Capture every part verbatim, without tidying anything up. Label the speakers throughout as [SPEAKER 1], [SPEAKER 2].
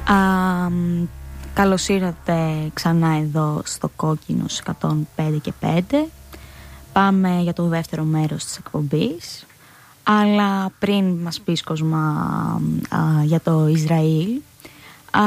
[SPEAKER 1] Α, καλώς ήρθατε ξανά εδώ στο Κόκκινος εκατόν πέντε και πέντε. Πάμε για το δεύτερο μέρος της εκπομπής. Αλλά πριν μας πεις, Κοσμά, α, για το Ισραήλ, α,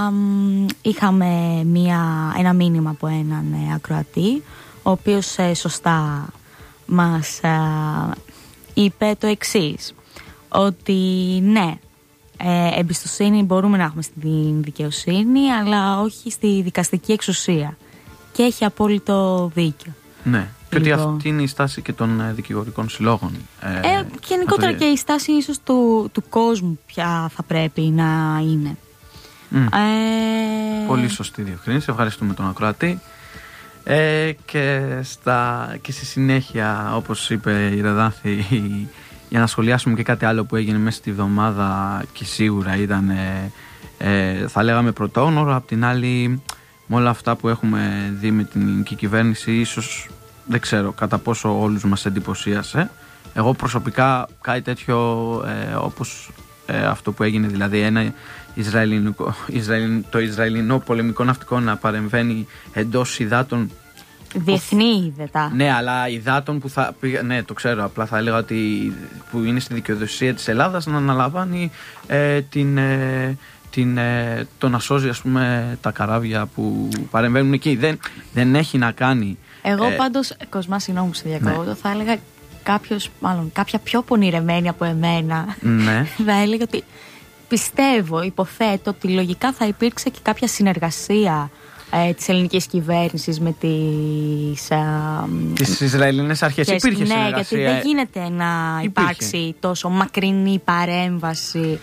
[SPEAKER 1] είχαμε μία, ένα μήνυμα από έναν ε, ακροατή, ο οποίος ε, σωστά μας α, είπε το εξής, ότι ναι, ε, εμπιστοσύνη μπορούμε να έχουμε στη δικαιοσύνη, αλλά όχι στη δικαστική εξουσία. Και έχει απόλυτο δίκιο.
[SPEAKER 2] Ναι. Και ότι αυτή είναι η στάση και των δικηγορικών συλλόγων.
[SPEAKER 1] Ε, ε, γενικότερα και η στάση ίσως του, του κόσμου ποια θα πρέπει να είναι.
[SPEAKER 2] Mm. Ε... Πολύ σωστή διευκρίνηση. Ευχαριστούμε τον ακροατή. Ε, και, στα, και στη συνέχεια, όπως είπε η Ρεδάνθη, για να σχολιάσουμε και κάτι άλλο που έγινε μέσα στη εβδομάδα και σίγουρα ήταν, ε, ε, θα λέγαμε, πρωτόγνωρο. Απ' την άλλη, με όλα αυτά που έχουμε δει με την ελληνική κυβέρνηση, ίσως δεν ξέρω κατά πόσο όλους μας εντυπωσίασε. Εγώ προσωπικά κάτι τέτοιο ε, όπως ε, αυτό που έγινε, δηλαδή ένα Ισραηλινικό, Ισραηλ, το Ισραηλινό πολεμικό ναυτικό να παρεμβαίνει εντός υδάτων.
[SPEAKER 1] Διεθνή υδατά.
[SPEAKER 2] Ναι, αλλά υδάτων που θα. Ναι, το ξέρω. Απλά θα έλεγα ότι που είναι στη δικαιοδοσία της Ελλάδας να αναλαμβάνει ε, την. Ε, την, ε, το να σώζει, ας πούμε, τα καράβια που παρεμβαίνουν εκεί. Δεν, δεν έχει να κάνει.
[SPEAKER 1] Εγώ
[SPEAKER 2] ε,
[SPEAKER 1] πάντως, Κοσμά, συγγνώμη που σε διακόπτω, ναι. θα έλεγα κάποιος, μάλλον κάποια πιο πονηρεμένη από εμένα, ναι. θα έλεγα ότι πιστεύω, υποθέτω ότι λογικά θα υπήρξε και κάποια συνεργασία ε, της ελληνικής κυβέρνησης με τις, ε,
[SPEAKER 2] τις Ισραηλινές αρχές. Υπήρχε
[SPEAKER 1] ναι,
[SPEAKER 2] συνεργασία.
[SPEAKER 1] Γιατί δεν γίνεται να υπάρξει υπήρχε. τόσο μακρινή παρέμβαση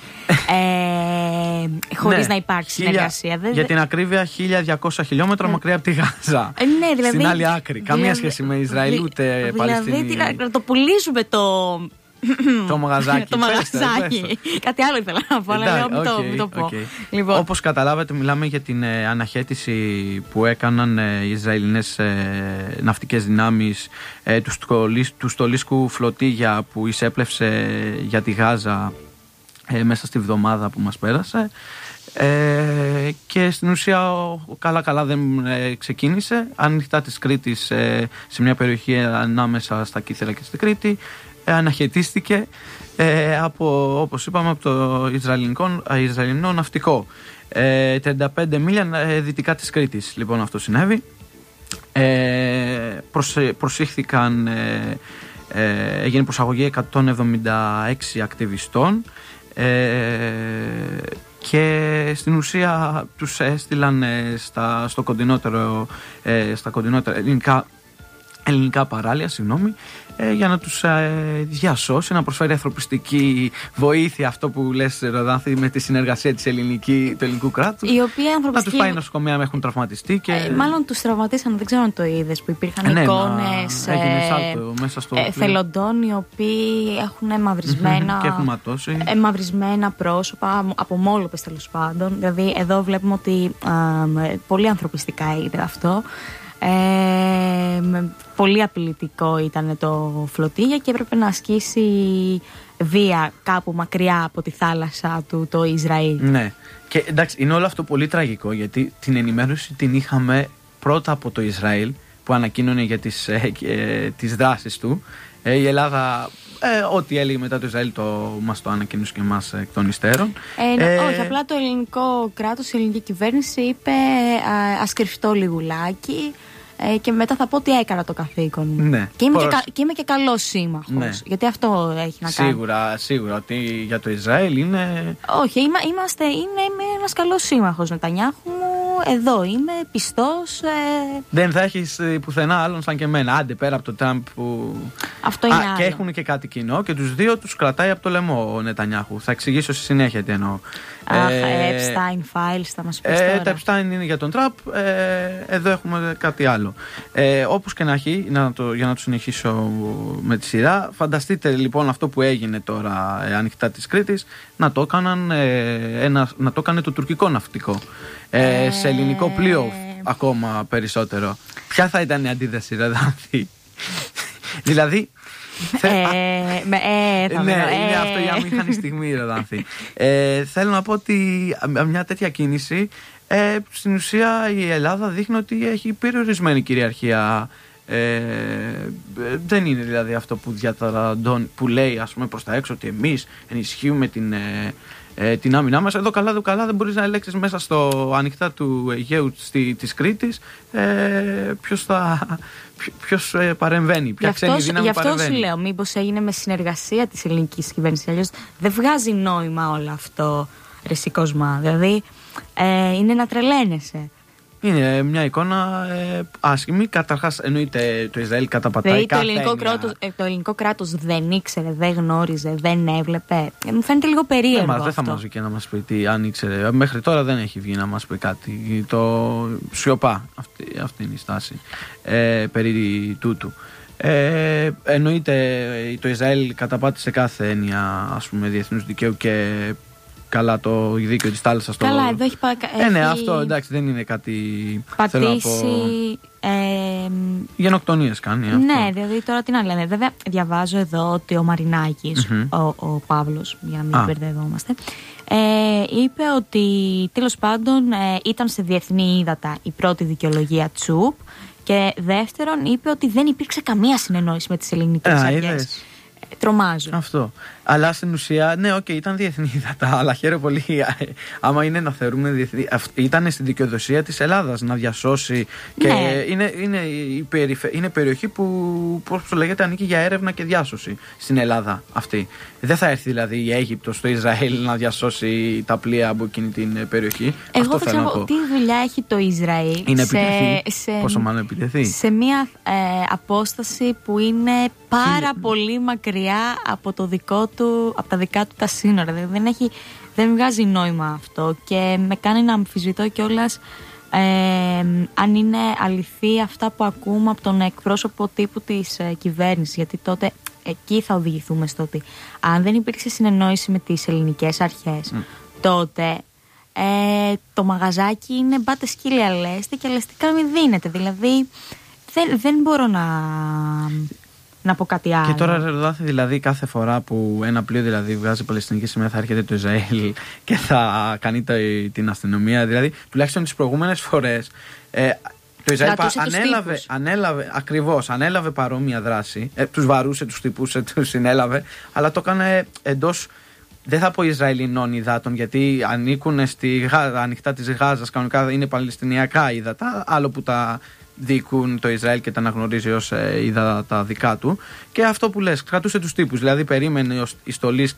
[SPEAKER 1] ε, χωρίς ναι, να υπάρξει χίλια, συνεργασία.
[SPEAKER 2] Για την ακρίβεια, χίλια διακόσια χιλιόμετρα ε, μακριά από τη Γάζα. Ε, ναι, δηλαδή, στην άλλη άκρη. Καμία δηλαδή, σχέση με Ισραήλ ούτε Παλαιστίνη.
[SPEAKER 1] Δηλαδή να το πουλήσουμε το.
[SPEAKER 2] Το μαγαζάκι.
[SPEAKER 1] το μαγαζάκι. Κάτι άλλο ήθελα να πω, αλλά λέω μην το, το πω.
[SPEAKER 2] Okay.
[SPEAKER 1] Λοιπόν.
[SPEAKER 2] Όπως καταλάβατε, μιλάμε για την ε, αναχέτηση που έκαναν ε, οι Ισραηλινές ε, ναυτικές δυνάμεις ε, του, στολίσκου, του στολίσκου φλωτίγια που εισέπλευσε για τη Γάζα ε, μέσα στη βδομάδα που μας πέρασε. Ε, και στην ουσία καλά καλά δεν ε, ξεκίνησε. Ανοιχτά της Κρήτης, ε, σε μια περιοχή ανάμεσα στα Κύθυρα και στη Κρήτη, αναχαιτίστηκε ε, από, όπως είπαμε, από το Ισραηλινό, Ισραηλινό ναυτικό. Ε, τριάντα πέντε μίλια ε, δυτικά της Κρήτης, λοιπόν, αυτό συνέβη. Ε, προσε, προσήχθηκαν, ε, ε, έγινε προσαγωγή εκατόν εβδομήντα έξι ακτιβιστών ε, και στην ουσία τους έστειλαν ε, στα, στο κοντινότερο, ε, στα κοντινότερα ελληνικά, ελληνικά παράλια, συγγνώμη, ε, για να τους ε, διασώσει, να προσφέρει ανθρωπιστική βοήθεια, αυτό που λες, Ροδάνθη, με τη συνεργασία της ελληνική, του ελληνικού κράτους.
[SPEAKER 1] Η οποία ανθρωπιστική...
[SPEAKER 2] Να τους πάει νοσοκομεία με έχουν τραυματιστεί και...
[SPEAKER 1] Ε, μάλλον τους τραυματίσαν, δεν ξέρω αν το είδες, που υπήρχαν ε, ναι, εικόνες ε, ε, θελοντών οι οποίοι έχουν μαυρισμένα,
[SPEAKER 2] και έχουν ματώσει.
[SPEAKER 1] Ε, μαυρισμένα πρόσωπα, από μόλοπες τέλος πάντων. Δηλαδή εδώ βλέπουμε ότι ε, πολύ ανθρωπιστικά είναι αυτό. Ε, πολύ απειλητικό ήταν το φλωτίγια και έπρεπε να ασκήσει βία κάπου μακριά από τη θάλασσα του το Ισραήλ.
[SPEAKER 2] Ναι, και εντάξει, είναι όλο αυτό πολύ τραγικό, γιατί την ενημέρωση την είχαμε πρώτα από το Ισραήλ που ανακοίνωνε για τις, ε, ε, τις δράσεις του. ε, η Ελλάδα ε, ό,τι έλεγε μετά το Ισραήλ το, μας το ανακοίνωσε και εμάς εκ των υστέρων.
[SPEAKER 1] ε, ε, όχι, απλά το ελληνικό κράτος, η ελληνική κυβέρνηση είπε ας κρυφτώ λιγουλάκι ε, και μετά θα πω ότι έκανα το καθήκον μου.
[SPEAKER 2] Ναι,
[SPEAKER 1] και, είμαι και, κα, και είμαι και καλός σύμμαχος, ναι. Γιατί αυτό έχει να κάνει.
[SPEAKER 2] Σίγουρα, σίγουρα ότι για το Ισραήλ είναι...
[SPEAKER 1] Όχι, είμα, είμαστε, είναι, είμαι ένας καλός σύμμαχος, Νετανιάχου μου, εδώ είμαι πιστός. ε...
[SPEAKER 2] Δεν θα έχεις πουθενά άλλον σαν και εμένα, άντε πέρα από το Τραμπ που...
[SPEAKER 1] Αυτό είναι. Α, άλλο.
[SPEAKER 2] Και έχουν και κάτι κοινό και τους δύο τους κρατάει από το λαιμό ο Νετανιάχου. Θα εξηγήσω στη συνέχεια τι εννοώ.
[SPEAKER 1] Αχ, ε, Epstein Files θα μας πεις
[SPEAKER 2] ε,
[SPEAKER 1] τώρα.
[SPEAKER 2] Τα Epstein είναι για τον Τραμπ, ε, εδώ έχουμε κάτι άλλο. Ε, όπως και να έχει, να το, για να το συνεχίσω με τη σειρά, φανταστείτε λοιπόν αυτό που έγινε τώρα ε, ανοιχτά της Κρήτης, να το έκαναν, ε, ένα, να το έκανε το τουρκικό ναυτικό, ε, ε, σε ελληνικό πλοίο ακόμα περισσότερο. Ποια θα ήταν η αντίδραση, Ρεδάνθη? Δηλαδή
[SPEAKER 1] ε, με, ε, θα
[SPEAKER 2] ναι,
[SPEAKER 1] ε,
[SPEAKER 2] είναι αυτό η αμήχανη στιγμή, Ροδάνθη. ε, Θέλω να πω ότι μια τέτοια κίνηση, ε, στην ουσία η Ελλάδα δείχνει ότι έχει περιορισμένη κυριαρχία. Ε, δεν είναι δηλαδή αυτό που, που λέει, ας πούμε, προς τα έξω ότι εμείς ενισχύουμε την, ε, ε, την άμυνά μας. Εδώ καλά, εδώ καλά δεν μπορείς να ελέγξεις μέσα στο ανοιχτά του Αιγαίου στη, της Κρήτης ε, ποιος, θα, ποιος ε, παρεμβαίνει, ποια ξένη δύναμη
[SPEAKER 1] παρεμβαίνει. Γι' αυτό σου λέω, μήπως έγινε με συνεργασία της ελληνικής κυβέρνησης, αλλιώς δεν βγάζει νόημα όλο αυτό, ρε Κοσμά. Δηλαδή ε, είναι να τρελαίνεσαι. Είναι
[SPEAKER 2] μια εικόνα ε, άσχημη. Καταρχάς, εννοείται το Ισραήλ καταπατάει κάθε έννοια. Το ελληνικό, κράτος,
[SPEAKER 1] ε, το ελληνικό κράτος δεν ήξερε, δεν γνώριζε, δεν έβλεπε. Ε, μου φαίνεται λίγο περίεργο.
[SPEAKER 2] Δεν, δεν θα μας βγει και να μας πει τι, αν ήξερε. Μέχρι τώρα δεν έχει βγει να μας πει κάτι. Το σιωπά. Αυτή, αυτή είναι η στάση ε, περί τούτου. Ε, εννοείται το Ισραήλ καταπάτησε κάθε έννοια, ας πούμε, διεθνούς δικαίου και καλά το δίκαιο της θάλασσας.
[SPEAKER 1] Καλά, το... εδώ έχει πάει.
[SPEAKER 2] Ε, ναι, αυτό εντάξει δεν είναι κάτι.
[SPEAKER 1] Πατήσει.
[SPEAKER 2] Θέλω να πω...
[SPEAKER 1] ε...
[SPEAKER 2] Γενοκτονίες κάνει. Αυτό.
[SPEAKER 1] Ναι, δηλαδή τώρα τι να λένε. Βέβαια, διαβάζω εδώ ότι ο Μαρινάκης, mm-hmm. ο, ο Παύλος, για να μην ah. μπερδευόμαστε, ε, είπε ότι τέλος πάντων ε, ήταν σε διεθνή ύδατα η πρώτη δικαιολογία Τσουπ. Και δεύτερον, είπε ότι δεν υπήρξε καμία συνεννόηση με τις ελληνικές αρχές. Τρομάζω.
[SPEAKER 2] Αυτό. Αλλά στην ουσία, ναι, οκ, okay, ήταν διεθνή ύδατα, αλλά χαίρομαι πολύ. Άμα είναι να θεωρούμε διεθνή. Ήταν στην δικαιοδοσία της Ελλάδας να διασώσει. Και ναι. είναι, είναι, η περιφε... είναι περιοχή που, πώς το λέγεται, ανήκει για έρευνα και διάσωση στην Ελλάδα αυτή. Δεν θα έρθει δηλαδή η Αίγυπτος στο Ισραήλ να διασώσει τα πλοία από εκείνη την περιοχή.
[SPEAKER 1] Εγώ
[SPEAKER 2] Αυτό
[SPEAKER 1] θα ξέρω τι δουλειά έχει το Ισραήλ.
[SPEAKER 2] Είναι
[SPEAKER 1] σε,
[SPEAKER 2] επιτεθεί.
[SPEAKER 1] Σε,
[SPEAKER 2] Πόσο μάλλον επιτεθεί.
[SPEAKER 1] Σε μια ε, απόσταση που είναι πάρα Χίλια. πολύ μακριά από το δικό του, από τα δικά του τα σύνορα. Δηλαδή δεν, έχει, δεν βγάζει νόημα αυτό και με κάνει να αμφισβητώ κιόλας ε, αν είναι αληθή αυτά που ακούμε από τον εκπρόσωπο τύπου της ε, κυβέρνησης, γιατί τότε εκεί θα οδηγηθούμε στο ότι αν δεν υπήρξε συνεννόηση με τις ελληνικές αρχές, mm. τότε ε, το μαγαζάκι είναι μπάτε σκύλια αλέστη και αλεστικά μην δίνεται. Δηλαδή δεν, δεν μπορώ να... να πω κάτι άλλο.
[SPEAKER 2] Και τώρα, Ροδάνθη, δηλαδή κάθε φορά που ένα πλοίο δηλαδή βγάζει παλαιστινική σημαία θα έρχεται το Ισραήλ και θα κάνει το, την αστυνομία. Δηλαδή, τουλάχιστον τις προηγούμενες φορές ε, το Ισραήλ πα, ανέλαβε, ανέλαβε, ακριβώς, ανέλαβε παρόμοια δράση. Ε, τους βαρούσε, τους τυπούσε, τους συνέλαβε, αλλά το έκανε εντός, δεν θα πω Ισραηλινών υδάτων, γιατί ανήκουν στη Γάζα, ανοιχτά της Γάζας, κανονικά είναι παλαιστινιακά υδατά, άλλο που τα δίκουν το Ισραήλ και τα αναγνωρίζει ως ε, ύδατα δικά του. Και αυτό που λες, κρατούσε τους τύπους. Δηλαδή, περίμενε η στολή